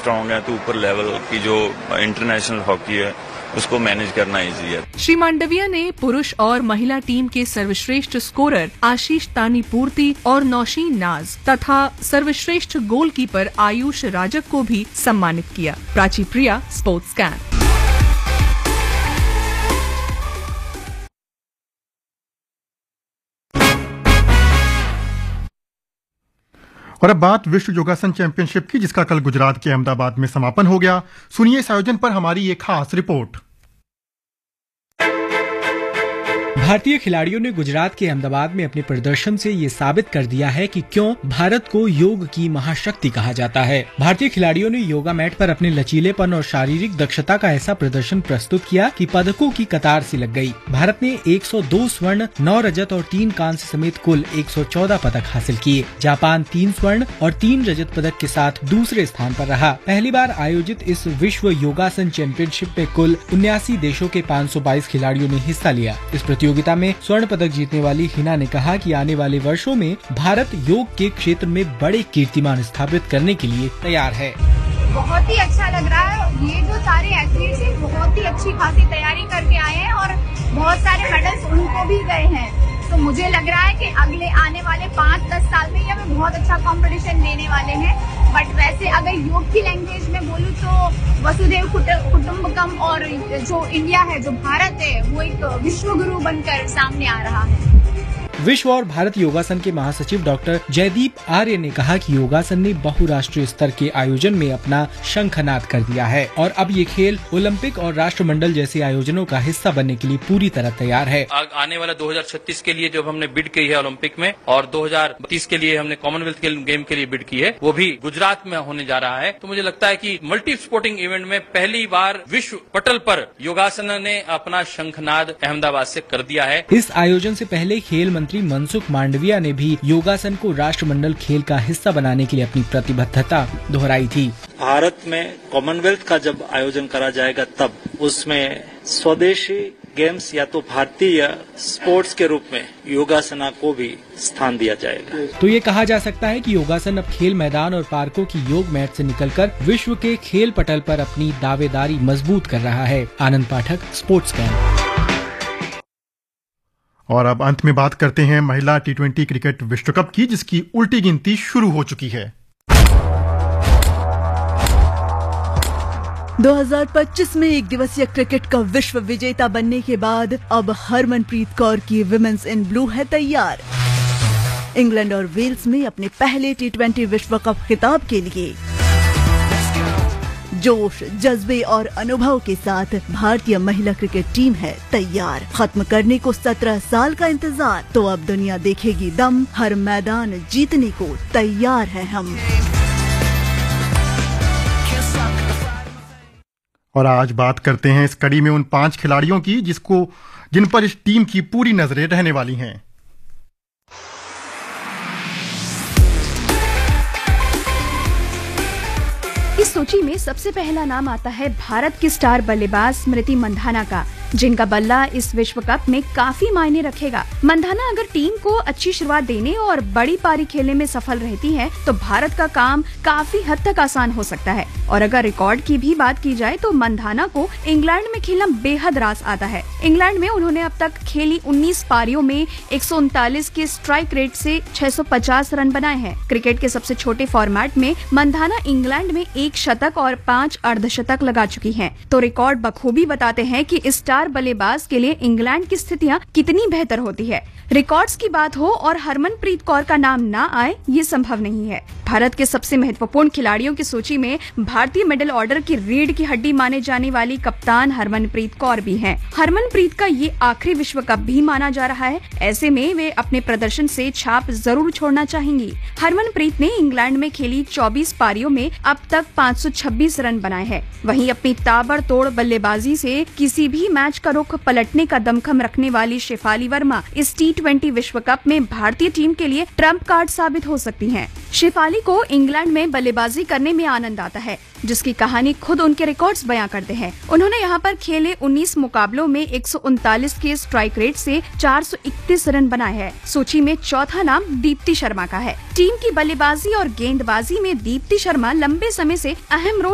Strong है तो ऊपर लेवल की जो इंटरनेशनल हॉकी है उसको मैनेज करना इजी है। श्री मांडविया ने पुरुष और महिला टीम के सर्वश्रेष्ठ स्कोरर आशीष तानीपूर्ति और नौशीन नाज तथा सर्वश्रेष्ठ गोलकीपर आयुष राजक को भी सम्मानित किया। प्राची प्रिया, स्पोर्ट्स कैन। और अब बात विश्व योगासन चैंपियनशिप की, जिसका कल गुजरात के अहमदाबाद में समापन हो गया। सुनिए इस आयोजन पर हमारी एक खास रिपोर्ट। भारतीय खिलाड़ियों ने गुजरात के अहमदाबाद में अपने प्रदर्शन से ये साबित कर दिया है कि क्यों भारत को योग की महाशक्ति कहा जाता है। भारतीय खिलाड़ियों ने योगा मैट पर अपने लचीलेपन और शारीरिक दक्षता का ऐसा प्रदर्शन प्रस्तुत किया कि पदकों की कतार सी लग गई। भारत ने 102 स्वर्ण, 9 रजत और 3 कांस्य समेत कुल 114 पदक हासिल किए। जापान 3 स्वर्ण और 3 रजत पदक के साथ दूसरे स्थान पर रहा। पहली बार आयोजित इस विश्व योगासन चैंपियनशिप में कुल 79 देशों के 522 खिलाड़ियों ने हिस्सा लिया। इस प्रतियोगिता में स्वर्ण पदक जीतने वाली हिना ने कहा कि आने वाले वर्षों में भारत योग के क्षेत्र में बड़े कीर्तिमान स्थापित करने के लिए तैयार है। बहुत ही अच्छा लग रहा है। ये जो सारे एथलीट्स हैं बहुत ही अच्छी खासी तैयारी करके आए हैं और बहुत सारे मेडल्स उनको भी गए हैं। तो मुझे लग रहा है कि अगले आने वाले 5-10 साल में ये हमें बहुत अच्छा कंपटीशन देने वाले हैं। बट वैसे अगर योग की लैंग्वेज में बोलूँ तो वसुधैव कुटुंबकम और जो इंडिया है, जो भारत है, वो एक विश्व गुरु बनकर सामने आ रहा है। विश्व और भारत योगासन के महासचिव डॉक्टर जयदीप आर्य ने कहा कि योगासन ने बहुराष्ट्रीय स्तर के आयोजन में अपना शंखनाद कर दिया है और अब ये खेल ओलंपिक और राष्ट्रमंडल जैसे आयोजनों का हिस्सा बनने के लिए पूरी तरह तैयार है। आने वाला 2036 के लिए जब हमने बिड की है ओलंपिक में और 2032 के लिए हमने कॉमनवेल्थ गेम के लिए बिड की है, वो भी गुजरात में होने जा रहा है। तो मुझे लगता है कि मल्टी स्पोर्टिंग इवेंट में पहली बार विश्व पटल पर योगासन ने अपना शंखनाद अहमदाबाद से कर दिया है। इस आयोजन से पहले खेल मंत्री मनसुख मांडविया ने भी योगासन को राष्ट्रमंडल खेल का हिस्सा बनाने के लिए अपनी प्रतिबद्धता दोहराई थी। भारत में कॉमनवेल्थ का जब आयोजन करा जाएगा तब उसमें स्वदेशी गेम्स या तो भारतीय स्पोर्ट्स के रूप में योगासना को भी स्थान दिया जाएगा। तो ये कहा जा सकता है कि योगासन अब खेल मैदान और पार्कों की योग मैट से निकलकर विश्व के खेल पटल पर अपनी दावेदारी मजबूत कर रहा है। आनंद पाठक, स्पोर्ट्स कैन। और अब अंत में बात करते हैं महिला T20 क्रिकेट विश्व कप की, जिसकी उल्टी गिनती शुरू हो चुकी है। 2025 में एक दिवसीय क्रिकेट का विश्व विजेता बनने के बाद अब हरमनप्रीत कौर की विमेंस इन ब्लू है तैयार। इंग्लैंड और वेल्स में अपने पहले T20 विश्व कप खिताब के लिए जोश, जज्बे और अनुभव के साथ भारतीय महिला क्रिकेट टीम है तैयार। खत्म करने को 17 साल का इंतजार, तो अब दुनिया देखेगी दम। हर मैदान जीतने को तैयार है हम। और आज बात करते हैं इस कड़ी में उन 5 खिलाड़ियों की जिन पर इस टीम की पूरी नजरें रहने वाली हैं। इस सूची में सबसे पहला नाम आता है भारत की स्टार बल्लेबाज स्मृति मंधाना का, जिनका बल्ला इस विश्व कप में काफी मायने रखेगा। मंधाना अगर टीम को अच्छी शुरुआत देने और बड़ी पारी खेलने में सफल रहती है तो भारत का काम काफी हद तक आसान हो सकता है। और अगर रिकॉर्ड की भी बात की जाए तो मंधाना को इंग्लैंड में खेलना बेहद रास आता है। इंग्लैंड में उन्होंने अब तक खेली 19 पारियों में 139 के स्ट्राइक रेट से 650 रन बनाए हैं। क्रिकेट के सबसे छोटे फॉर्मेट में मंधाना इंग्लैंड में 1 शतक और 5 अर्धशतक लगा चुकी हैं। तो रिकॉर्ड बखूबी बताते हैं कि इस स्टार बल्लेबाज के लिए इंग्लैंड की स्थितियां कितनी बेहतर होती है। रिकॉर्ड्स की बात हो और हरमनप्रीत कौर का नाम ना आए, ये संभव नहीं है। भारत के सबसे महत्वपूर्ण खिलाड़ियों की सूची में भारतीय मिडिल ऑर्डर की रीढ़ की हड्डी माने जाने वाली कप्तान हरमनप्रीत कौर भी हैं। हरमनप्रीत का ये आखिरी विश्व कप भी माना जा रहा है। ऐसे में वे अपने प्रदर्शन से छाप जरूर छोड़ना चाहेंगी। हरमनप्रीत ने इंग्लैंड में खेली 24 पारियों में अब तक 526 रन बनाए हैं। वहीं अपनी ताबड़तोड़ बल्लेबाजी से किसी भी मैच का रुख पलटने का दमखम रखने वाली शेफाली वर्मा इस T20 विश्व कप में भारतीय टीम के लिए ट्रम्प कार्ड साबित हो सकती हैं। शेफाली को इंग्लैंड में बल्लेबाजी करने में आनंद आता है, जिसकी कहानी खुद उनके रिकॉर्ड्स बयां करते हैं। उन्होंने यहां पर खेले 19 मुकाबलों में 139 के स्ट्राइक रेट से 431 रन बनाए हैं। सूची में चौथा नाम दीप्ति शर्मा का है। टीम की बल्लेबाजी और गेंदबाजी में दीप्ति शर्मा लंबे समय से अहम रोल